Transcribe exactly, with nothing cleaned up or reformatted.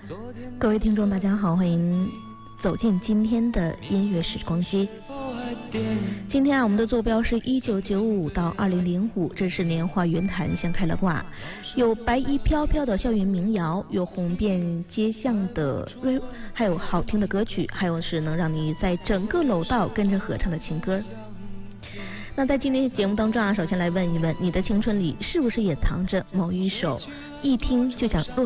各位听众大家好，欢迎走进今天的音乐时光机。今天啊，我们的坐标是一九九五到二零零五，这是年华云坛先开了挂，有白衣飘飘的校园民谣，有红遍街巷的瑞，还有好听的歌曲，还有是能让你在整个楼道跟着合唱的情歌。那在今天的节目当中啊，首先来问一问，你的青春里是不是也藏着某一首一听就想落